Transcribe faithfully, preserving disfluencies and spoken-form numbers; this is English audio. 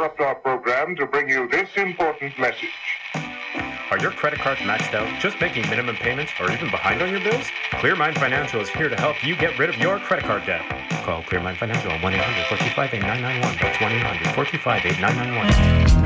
interrupt our program to bring you this important message. Are your credit cards maxed out, just making minimum payments, or even behind on your bills? ClearMind Financial is here to help you get rid of your credit card debt. Call ClearMind Financial at one eight hundred four two five eight nine nine one. That's one eight hundred four two five eight nine nine one.